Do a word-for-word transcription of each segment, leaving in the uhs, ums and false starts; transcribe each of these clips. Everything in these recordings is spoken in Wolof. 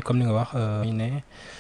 comme ni nga wax ñu ne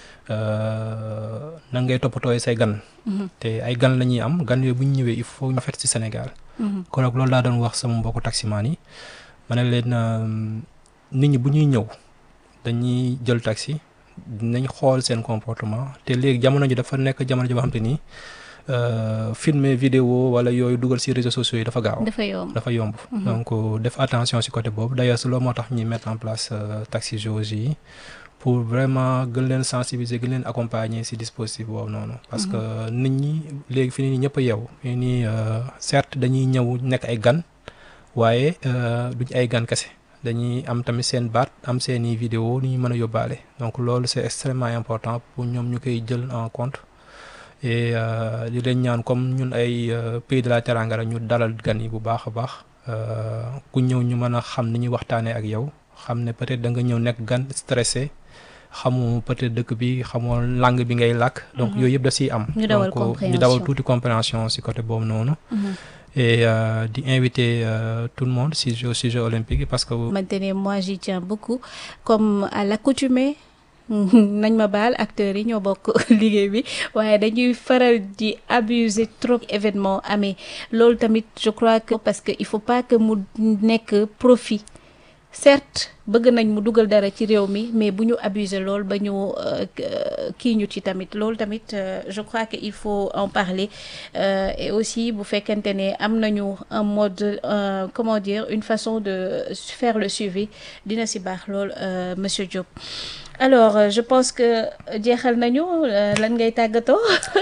nan ngay toppatooy say gan. te ay gan la ñuy am gan yooyu bu ñu ñëwee il faut ñu fet ci Sénégal. kon nag loolu laa doon wax sama mbokku taximaan yi ma ne leen nit ñi bu ñuy ñëw dañuy jël taxi dinañ xool seen comportement te léegi jamono ji dafa nekk jamono ji boo xam te ni filmer vidéo wala yooyu dugal ci réseaux sociaux yi dafa gaaw. dafa yomb dafa yomb. donc def attention ci côté boobu d'ailleurs loolu moo tax ñuy mettre en place taxi jauge yi pour vraiment gën leen sensibiliser gën leen accompagner ci dispositif boobu noonu. parce que nit ñi léegi fi nii ñëpp a yeewu. fii nii certes dañuy ñëw nekk ay gan waaye duñ ay gan kese dañuy am tamit seen baat am seeni vidéo ni ñu mën a yóbbaale donc loolu c'est extrêmement important pour ñoom ñu koy jël en compte. et di leen ñaan comme ñun ay pays de la Teranga ñu dalal gan yi bu baax a baax ku ñëw ñu mën a xam ni ñuy waxtaanee ak yow xam ne peut-être da nga ñëw nekk gan stressé xamu peut-être dëkk bi xamoo langue bi ngay làkk. donc yooyu yëpp da ciy am. ñu dawal donc ñu dawal tuuti compréhension ci côté boobu noonu. et euh, di inviter euh, tout le monde ci jeux ci jeux olympiques parce que. Maintenant moi j'y tiens beaucoup comme à l'accoutumée nañ ma baal acteurs yi ñoo bokk liggéey bi waaye dañuy faral di abuser trop événement amee loolu tamit je crois que parce que il faut pas que mu nekk profit certes bëgg nañ mu dugal dara ci réew mi mais bu ñu abuser lool ba ñu kii ñu ci tamit loolu tamit je crois que il faut en parler euh, et aussi bu fekkente ne am nañu un mode euh, comment dire une façon de faire le suivi dina ci baax lool euh, monsieur Diop. alors euh, je pense que jeexal nañu lan ngay tàggatoo.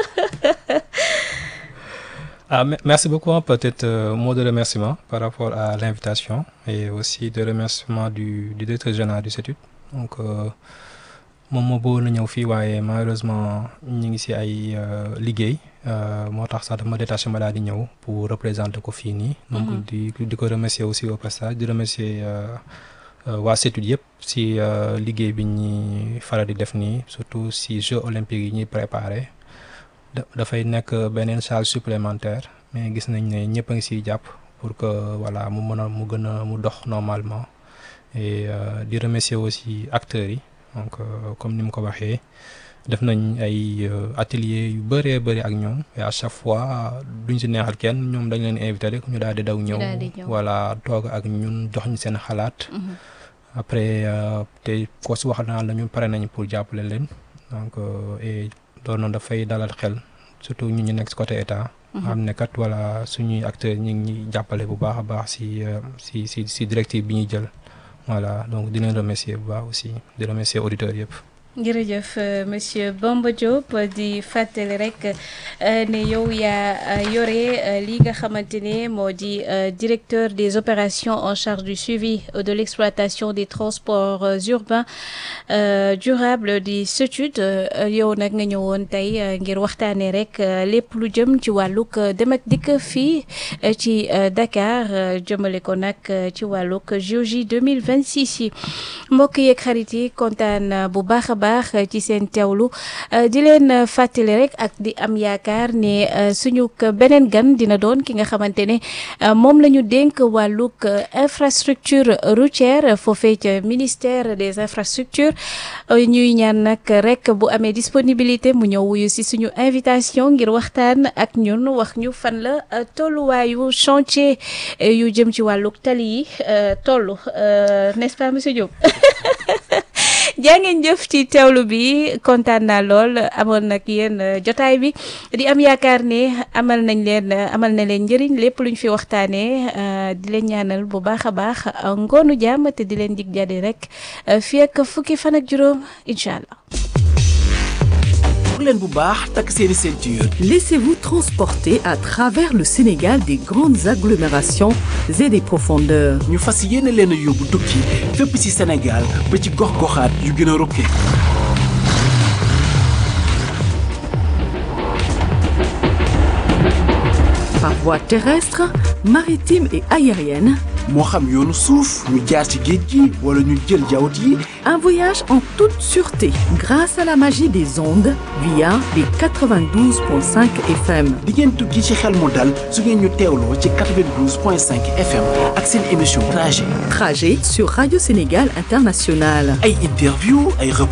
Ah, merci beaucoup. Peut-être euh, mot de remerciement par rapport à l'invitation et aussi de remerciement du, du directeur général du CETUD. Donc, moom moo bëggoon na ñëw fii waaye malheureusement ñu ngi ci ay liggéey moo tax sax dama détaché ma daal di ñëw pour représenter ko fii nii. donc di di ko remercier aussi au passage di remercier waa CETUD yëpp ci liggéey bi ñuy faral di def nii surtout ci Jeux olympiques yi ñuy préparer. dafay nekk beneen charge supplémentaire mais gis nañ ne ñëpp a ngi ciy jàpp pour que voilà mu mën a mu gën a mu dox normalement et euh, di remercier aussi acteurs yi donc euh, comme ni mu ko waxee def nañ ay ateliers yu bëree bëri ak ñoom et à chaque fois duñ ci neexal kenn ñoom dañ leen invité rek ñu daal di daw ñëw voilà toog ak ñun jox ñu seen xalaat après te ko ci wax naa la ñun pare nañ pour jàppale leen donc et loolu noonu dafay dalal xel surtout ñu ñu nekk ci côté état. xam ne kat voilà suñuy acteurs ñu ngi ñuy jàppale bu baax a baax ci ci ci ci directive bi ñuy jël voilà donc di leen remercier bu baax aussi di remercier auditeurs yëpp. jërëjëf monsieur Bamba Diop di fàttali rek ne yow yaa yore li nga xamante ne moo di directeur des opérations en charge du suivi de l'exploitation des transports urbains durables di CETUD yow nag nga ñëwoon tey ngir waxtaanee rek lépp lu jëm ci wàllug dem ak dikk fii ci Dakar jëmale ko nag ci wàllug J O J deux mille vingt-six yi mbokk yeeg xarit yi kontaan bu baax a baax ci seen teewlu di leen fàttali rek ak di am yaakaar ne suñu beneen gan dina doon ki nga xamante ne moom la ñu dénk wàllug infrastructure routière foofee ca ministère des infrastructures ñuy ñaan nag rek bu amee disponibilité mu ñëw wuyu si suñu invitation ngir waxtaan ak ñun wax ñu fan la tolluwaayu chantier yu jëm ci wàllug tali yi tollu n'est-ce pas monsieur Diop jaa ngeen jëf ci teewlu bi kontaan naa lool amoon nag yéen jotaay bi di am yaakaar ne amal nañ leen amal na leen njëriñ lépp luñ fi waxtaanee di leen ñaanal bu baax a baax ngoonu jàmm te di leen dig jadi rek fii ak fukki fan ak juróom incha allah. Laissez-vous transporter à travers le Sénégal des grandes agglomérations et des profondeurs. ñu fas yéene leen a yóbbu tukki fépp ci Sénégal ba ci gox-goxaat yu gën a rokkee. Par voie terrestre, maritime et aérienne. moo xam yoonu suuf ñu jaar ci géej gi wala ñu jël jawut yi. Un voyage en toute sûreté grâce à la magie des ondes via les quatre-vingt-douze point cinq F M. di ngeen tukki ci xel mu dal su ngeen ñu teewloo ci quatre-vingt-douze point cinq F M ak seen émission trajet. Trajet sur Radio Sénégal International. ay interview ay